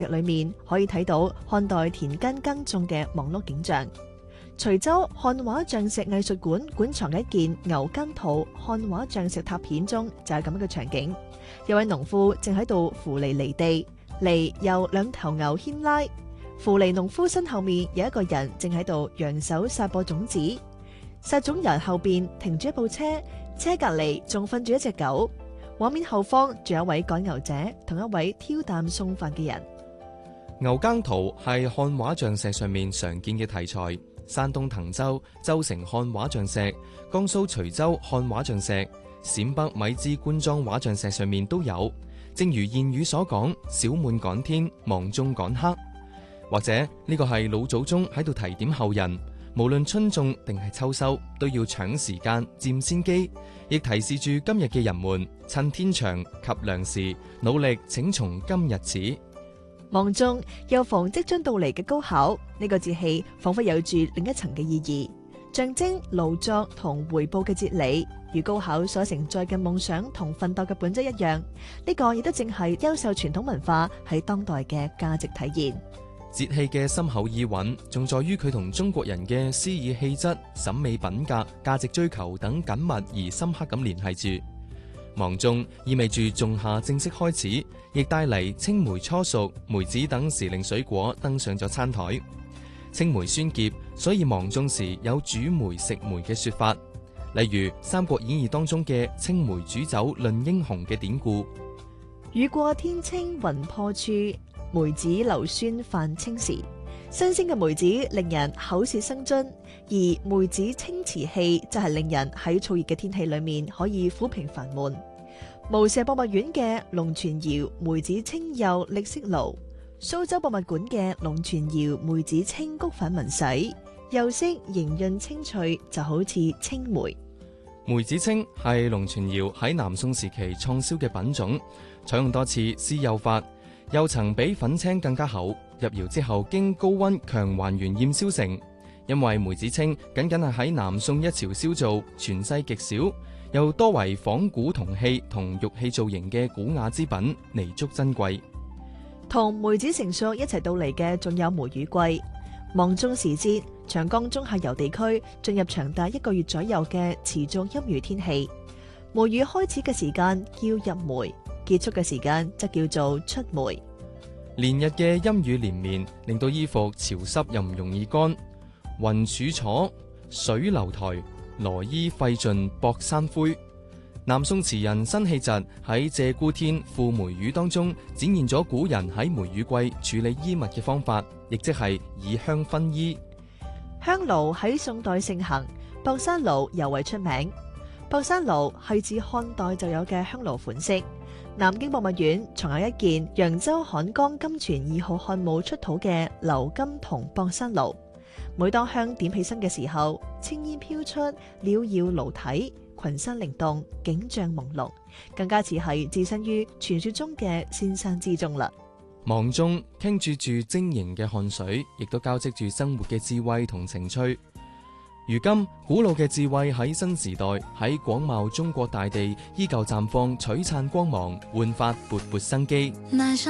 裏面可以睇到漢代田間耕種嘅忙碌景象。徐州漢畫象石藝術館館藏嘅一件牛耕圖漢畫象石拓片中就係咁樣嘅場景，有位農夫正喺度扶犁犁地，犁由兩頭牛牽拉，扶犁農夫身後面有一個人正喺度揚手撒播種子，撒種人後邊停住一部車，車隔籬仲瞓住一隻狗，畫面後方仲有一位趕牛者同一位挑擔送飯嘅人。 牛耕圖係漢畫象石上面常見嘅題材，山東滕州州城漢畫象石、江蘇徐州漢畫象石、陝北米脂官莊畫象石上面都有。正如諺語所講，小滿趕天，芒種趕黑。或者呢個係老祖宗喺度提點後人，無論春種定係秋收，都要搶時間佔先機，亦提示住今日嘅人們趁天長及良時，努力請從今日始。 芒種又逢即將到嚟嘅高考，呢個節氣仿佛有住另一層嘅意義，象徵勞作同回報嘅哲理，與高考所承載嘅夢想同奮鬥嘅本質一樣。呢個亦都正係優秀傳統文化喺當代嘅價值體現。 節氣嘅深厚意蘊，仲在於佢同中國人嘅詩意氣質、審美品格、價值追求等緊密而深刻咁聯繫住。芒種意味住仲夏正式開始，亦帶嚟青梅初熟、梅子等時令水果登上咗餐台。青梅酸澀，所以芒種時有煮梅食梅嘅說法。例如《三國演義》當中嘅青梅煮酒論英雄嘅典故。 雨過天青雲破處，梅子流酸泛青時。新鮮嘅梅子令人口舌生津，而梅子清池氣就係令人喺燥熱嘅天氣裏面可以撫平煩悶。無錫博物院嘅龍泉窯梅子清釉歷色爐，蘇州博物館嘅龍泉窯梅子清菊粉紋洗，釉色莹潤清脆，就好似青梅。 梅子清係龍泉窯喺南宋時期創燒嘅品種，採用多次施釉法，釉層比粉青更加厚，入窯之後經高溫強還原驗燒成。因為梅子清僅僅係喺南宋一朝燒造，全世極少，又多為仿古銅器同玉器造型嘅古雅之品，彌足珍貴。 同梅子成熟一齊到嚟嘅仲有梅雨季。芒種時節，長江中下游地區進入長達1個月左右嘅持續陰雨天氣。梅雨開始嘅時間叫入梅，結束嘅時間則叫做出梅。 連日嘅陰雨連綿，令到衣服潮濕又唔容易乾。雲柱楚，水流台，羅衣費盡薄山灰。南宋詞人辛棄疾喺《鷓鴣天·賦梅雨》當中展現咗古人喺梅雨季處理衣物嘅方法，亦即係以香薰衣。 香爐喺宋代盛行，博山爐尤為出名。博山爐係自漢代就有嘅香爐款式。南京博物院藏有一件揚州漢江金泉2號漢墓出土嘅鎏金銅博山爐。每當香點起身嘅時候，青煙飄出，繚繞爐體，群山靈動，景象朦朧，更加似係置身於傳說中嘅仙山之中啦。 芒種傾注住晶瑩嘅汗水，亦都交織住生活嘅智慧同情趣。如今古老嘅智慧喺新時代，喺廣袤中國大地依舊綻放璀璨光芒，煥發勃勃生機。